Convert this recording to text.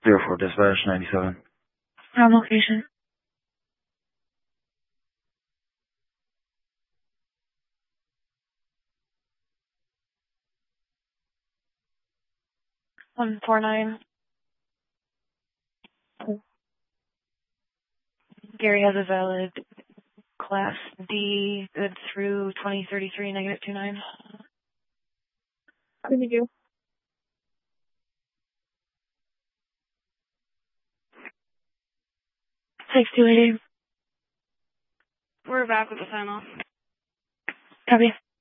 04 dispatch 97. From location. $149. Gary has a valid Class D, good through 2033, -29. Thank you. 6280. We're back with the sign off. Copy.